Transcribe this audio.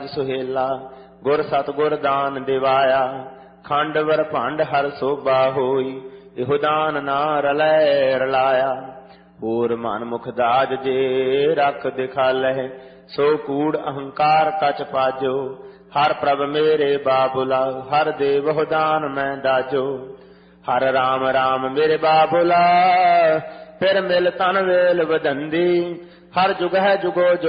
ਸੁਹੇਲਾ ਗੁਰ ਸਤਿਗੁਰ ਦਾਨ ਦਿਵਾਇਆ। ਖੰਡ ਵਰ ਭੰਡ ਹਰ ਸੋਭਾ ਹੋਈ, ਇਹੋ ਦਾਨ ਨਾ ਰਲੈ ਰਲਾਇਆ। ਹੋਰ ਮਨ ਮੁਖ ਦਾਜ ਜੇ ਰੱਖ ਦਿਖਾਲੈ, ਸੋ ਕੂੜ ਅਹੰਕਾਰ ਕਛ ਪਾਜੋ। ਹਰ ਪ੍ਰਭ ਮੇਰੇ ਬਾਬੁਲਾ, ਹਰ ਦੇਵਹੁ ਦਾਨ ਮੈਂ ਦਾਜੋ। ਹਰ ਰਾਮ ਰਾਮ ਮੇਰੇ ਬਾਬੁਲਾ, ਫਿਰ ਮਿਲ ਤਨ ਵੇਲ ਵਧੰਦੀ। ਹਰ ਜੁਗ ਹੈ ਜੁਗੋ